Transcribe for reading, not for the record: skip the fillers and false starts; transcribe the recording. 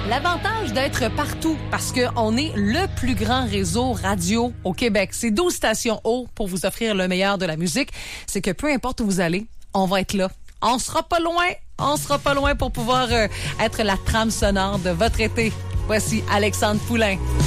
L'avantage d'être partout, parce qu'on est le plus grand réseau radio au Québec. C'est 12 stations haut pour vous offrir le meilleur de la musique. C'est que peu importe où vous allez, on va être là. On sera pas loin. On sera pas loin pour pouvoir être la trame sonore de votre été. Voici Alexandre Poulain.